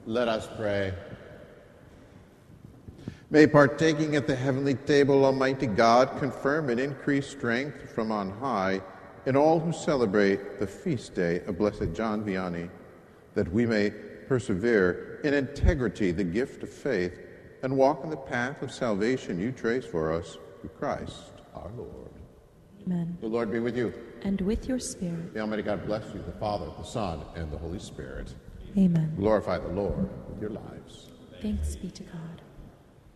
Let us pray. May partaking at the heavenly table, Almighty God, confirm and increase strength from on high in all who celebrate the feast day of Blessed John Vianney, that we may persevere in integrity, the gift of faith, and walk in the path of salvation you trace for us through Christ our Lord. Amen. The Lord be with you. And with your spirit. The Almighty God bless you, the Father, the Son, and the Holy Spirit. Amen. Glorify the Lord with your lives. Thanks be to God.